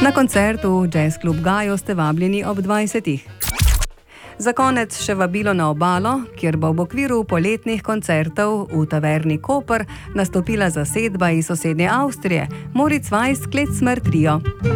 Na koncertu Jazz Club Gajo ste vabljeni ob 20. Za konec še vabilo na Obalo, kjer bo v okviru poletnih koncertov v taverni Koper nastopila zasedba iz sosednje Avstrije, Moritz Weiss Klezmer Trio.